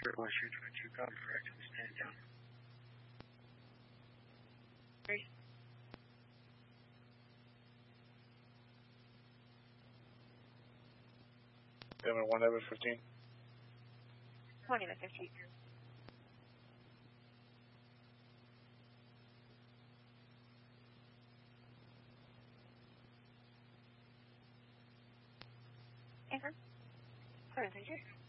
West Shore 22, copy for exit, stand down. Great. Payment 1 Evan 15. 20 to 15. Anchor. Clear, thank you.